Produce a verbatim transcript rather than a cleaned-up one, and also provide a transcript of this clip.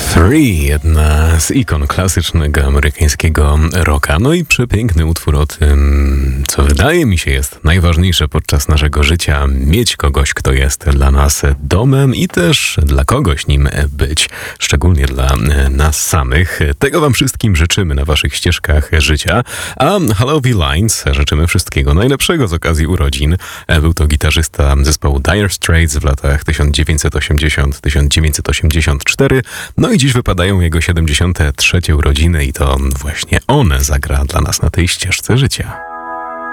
Free, jedna z ikon klasycznego amerykańskiego rocka. No i przepiękny utwór o tym, co wydaje mi się jest najważniejsze podczas naszego życia. Mieć kogoś, kto jest dla nas domem i też dla kogoś nim być. Szczególnie dla nas samych. Tego wam wszystkim życzymy na waszych ścieżkach życia. A Hello V-Lines życzymy wszystkiego najlepszego z okazji urodzin. Był to gitarzysta zespołu Dire Straits w latach tysiąc dziewięćset osiemdziesiąt do tysiąc dziewięćset osiemdziesiąt cztery. No i dziś wypadają jego siedemdziesiąte trzecie urodziny i to właśnie one zagra dla nas na tej ścieżce życia.